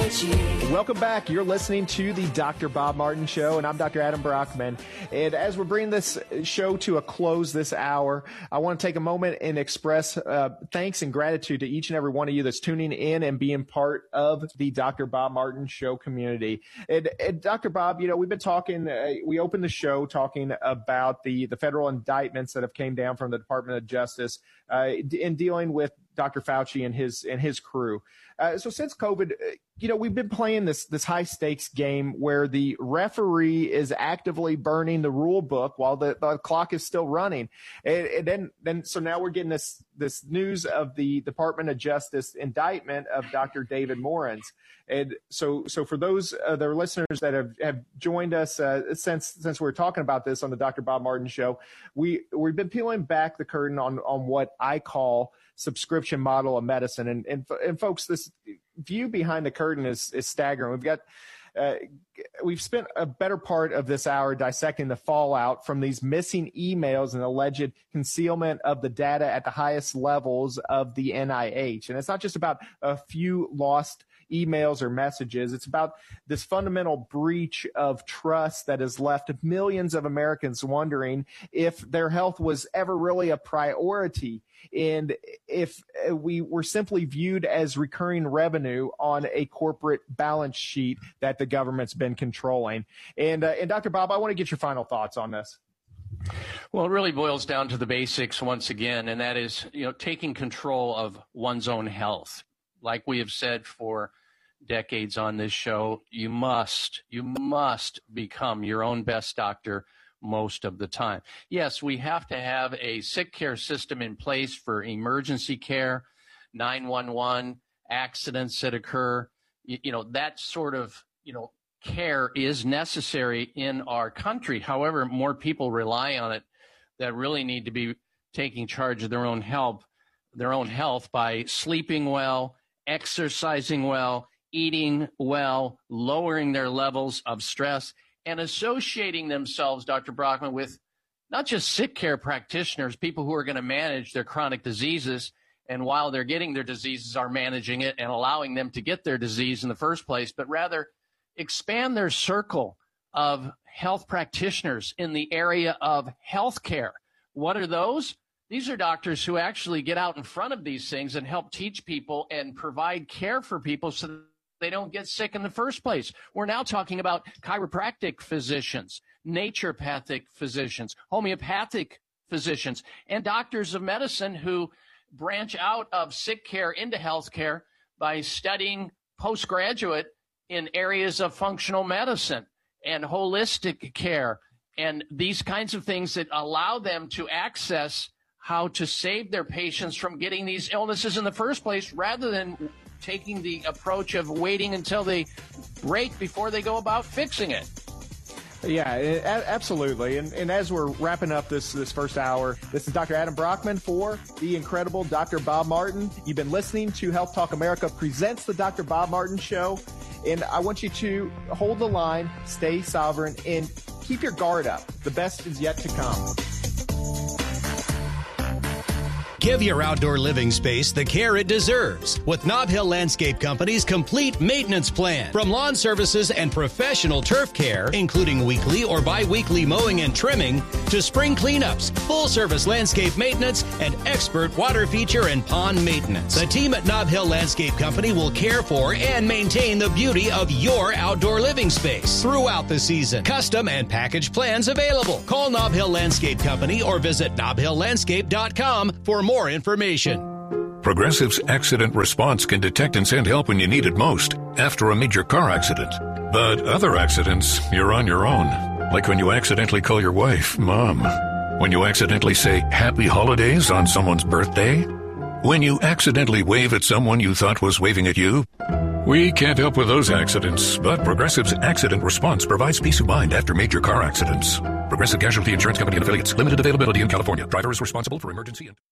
Welcome back. You're listening to the Dr. Bob Martin Show, and I'm Dr. Adam Brockman. And as we're bringing this show to a close this hour, I want to take a moment and express thanks and gratitude to each and every one of you that's tuning in and being part of the Dr. Bob Martin Show community. And Dr. Bob, we've been talking, we opened the show talking about the federal indictments that have came down from the Department of Justice in dealing with Dr. Fauci and his crew. So since COVID, we've been playing this high stakes game where the referee is actively burning the rule book while the clock is still running. And then so now we're getting this news of the Department of Justice indictment of Dr. David Morans. And so for those the listeners that have joined us since we were talking about this on the Dr. Bob Martin Show, we've been peeling back the curtain on what I call subscription model of medicine. And folks, this view behind the curtain is staggering. We've spent a better part of this hour dissecting the fallout from these missing emails and alleged concealment of the data at the highest levels of the NIH. And it's not just about a few lost emails or messages. It's about this fundamental breach of trust that has left millions of Americans wondering if their health was ever really a priority, and if we were simply viewed as recurring revenue on a corporate balance sheet that the government's been controlling. And Dr. Bob, I want to get your final thoughts on this. Well, it really boils down to the basics once again, and that is, taking control of one's own health. Like we have said for decades on this show, you must become your own best doctor most of the time. Yes, we have to have a sick care system in place for emergency care, 911, accidents that occur. That sort of, care is necessary in our country. However, more people rely on it that really need to be taking charge of their own health by sleeping well, exercising well, eating well, lowering their levels of stress, and associating themselves, Dr. Brockman, with not just sick care practitioners, people who are going to manage their chronic diseases, and while they're getting their diseases are managing it and allowing them to get their disease in the first place, but rather expand their circle of health practitioners in the area of health care. What are those? These are doctors who actually get out in front of these things and help teach people and provide care for people so that they don't get sick in the first place. We're now talking about chiropractic physicians, naturopathic physicians, homeopathic physicians, and doctors of medicine who branch out of sick care into health care by studying postgraduate in areas of functional medicine and holistic care and these kinds of things that allow them to access how to save their patients from getting these illnesses in the first place, rather than taking the approach of waiting until they break before they go about fixing it. Yeah, absolutely. And as we're wrapping up this first hour, this is Dr. Adam Brockman for the incredible Dr. Bob Martin. You've been listening to Health Talk America presents the Dr. Bob Martin Show. And I want you to hold the line, stay sovereign, and keep your guard up. The best is yet to come. Give your outdoor living space the care it deserves with Nob Hill Landscape Company's complete maintenance plan. From lawn services and professional turf care, including weekly or bi-weekly mowing and trimming, to spring cleanups, full-service landscape maintenance, and expert water feature and pond maintenance. The team at Nob Hill Landscape Company will care for and maintain the beauty of your outdoor living space throughout the season. Custom and package plans available. Call Nob Hill Landscape Company or visit nobhilllandscape.com for more information. Progressive's accident response can detect and send help when you need it most, after a major car accident. But other accidents, you're on your own. Like when you accidentally call your wife Mom. When you accidentally say Happy Holidays on someone's birthday. When you accidentally wave at someone you thought was waving at you. We can't help with those accidents, but Progressive's accident response provides peace of mind after major car accidents. Progressive Casualty Insurance Company and Affiliates. Limited availability in California. Driver is responsible for emergency and